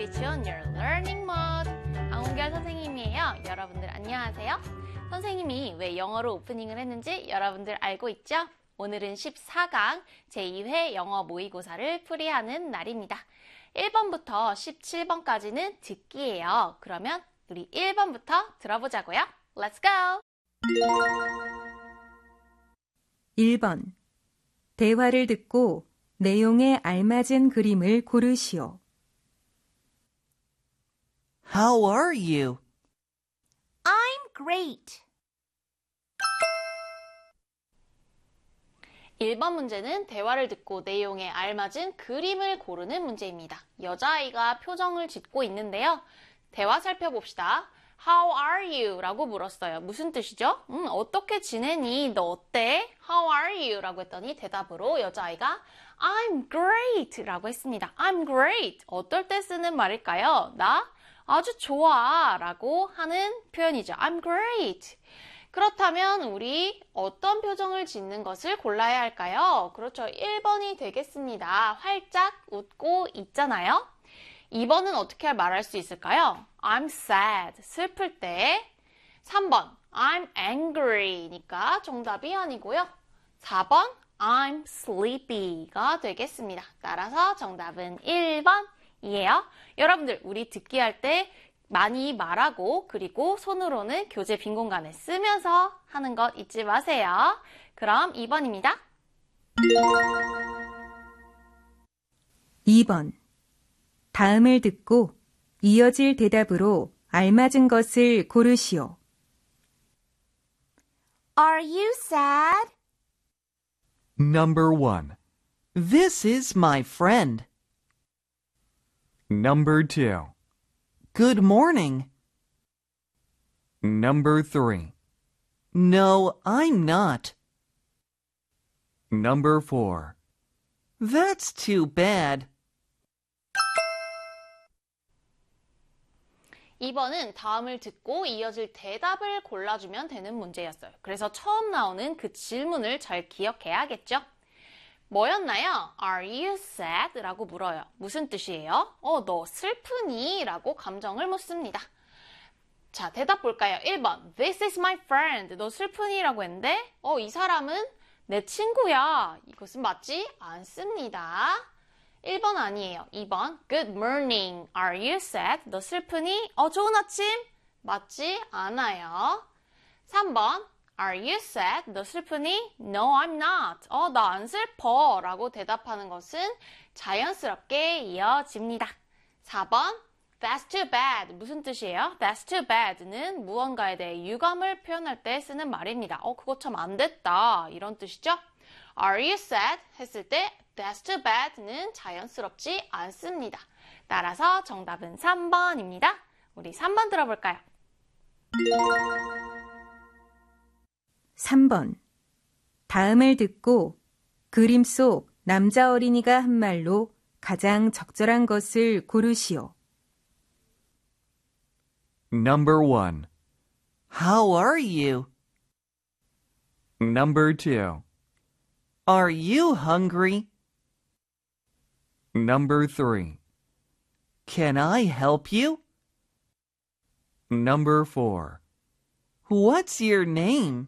Switch on your learning mode. 강은결 선생님이에요. 여러분들 안녕하세요. 선생님이 왜 영어로 오프닝을 했는지 여러분들 알고 있죠? 오늘은 14강 제2회 영어 모의고사를 풀이하는 날입니다. 1번부터 17번까지는 듣기예요. 그러면 우리 1번부터 들어보자고요. Let's go! 1번. 대화를 듣고 내용에 알맞은 그림을 고르시오. How are you? I'm great. 1번 문제는 대화를 듣고 내용에 알맞은 그림을 고르는 문제입니다. 여자아이가 표정을 짓고 있는데요. 대화 살펴봅시다. How are you? 라고 물었어요. 무슨 뜻이죠? 어떻게 지내니? 너 어때? How are you? 라고 했더니 대답으로 여자아이가 I'm great! 라고 했습니다. I'm great! 어떨 때 쓰는 말일까요? 나 아주 좋아! 라고 하는 표현이죠. I'm great! 그렇다면 우리 어떤 표정을 짓는 것을 골라야 할까요? 그렇죠. 1번이 되겠습니다. 활짝 웃고 있잖아요. 2번은 어떻게 말할 수 있을까요? I'm sad. 슬플 때. 3번. I'm angry니까 정답이 아니고요. 4번. I'm sleepy가 되겠습니다. 따라서 정답은 1번이에요. 여러분들 우리 듣기 할 때 많이 말하고 그리고 손으로는 교재 빈 공간에 쓰면서 하는 것 잊지 마세요. 그럼 2번입니다. 2번. 다음을 듣고 이어질 대답으로 알맞은 것을 고르시오. Are you sad? Number 1. This is my friend. Number 2. Good morning. Number 3. No, I'm not. Number 4. That's too bad. 2번은 다음을 듣고 이어질 대답을 골라주면 되는 문제였어요. 그래서 처음 나오는 그 질문을 잘 기억해야겠죠? 뭐였나요? Are you sad? 라고 물어요. 무슨 뜻이에요? 너 슬프니? 라고 감정을 묻습니다. 자, 대답 볼까요? 1번. This is my friend. 너 슬프니? 라고 했는데 이 사람은 내 친구야. 이것은 맞지 않습니다. 1번 아니에요. 2번. Good morning. Are you sad? 너 슬프니? 좋은 아침. 맞지 않아요. 3번. Are you sad? 너 슬프니? No, I'm not. 나 안 슬퍼. 라고 대답하는 것은 자연스럽게 이어집니다. 4번. That's too bad. 무슨 뜻이에요? That's too bad는 무언가에 대해 유감을 표현할 때 쓰는 말입니다. 그거 참 안 됐다. 이런 뜻이죠? Are you sad? 했을 때 That's too bad는 자연스럽지 않습니다. 따라서 정답은 3번입니다. 우리 3번 들어볼까요? 3번. 다음을 듣고 그림 속 남자 어린이가 한 말로 가장 적절한 것을 고르시오. Number 1. How are you? Number 2. Are you hungry? Number 3. Can I help you? Number 4. What's your name?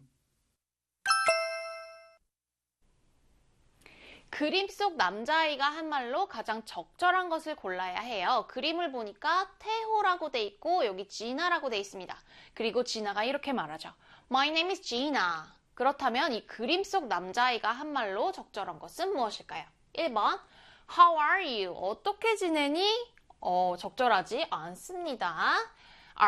그림 속 남자아이가 한 말로 가장 적절한 것을 골라야 해요. 그림을 보니까 태호라고 돼 있고 여기 지나라고 돼 있습니다. 그리고 지나가 이렇게 말하죠. My name is Gina. 그렇다면 이 그림 속 남자아이가 한 말로 적절한 것은 무엇일까요? 1번. How are you? 어떻게 지내니? 적절하지 않습니다.